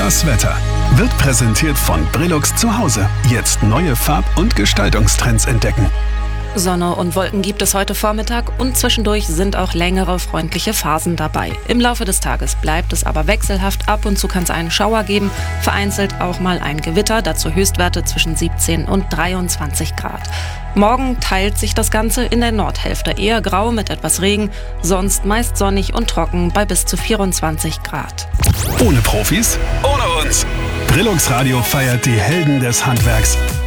Das Wetter wird präsentiert von Brillux zu Hause. Jetzt neue Farb- und Gestaltungstrends entdecken. Sonne und Wolken gibt es heute Vormittag und zwischendurch sind auch längere freundliche Phasen dabei. Im Laufe des Tages bleibt es aber wechselhaft, ab und zu kann es einen Schauer geben, vereinzelt auch mal ein Gewitter, dazu Höchstwerte zwischen 17 und 23 Grad. Morgen teilt sich das Ganze in der Nordhälfte, eher grau mit etwas Regen, sonst meist sonnig und trocken bei bis zu 24 Grad. Ohne Profis, ohne uns. Brillux Radio feiert die Helden des Handwerks.